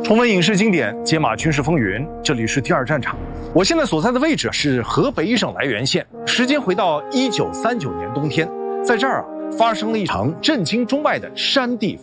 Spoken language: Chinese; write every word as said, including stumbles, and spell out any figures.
重温影视经典，解码军事风云。这里是第二战场，我现在所在的位置是河北省涞源县。时间回到一九三九年冬天，在这儿啊发生了一场震惊中外的山地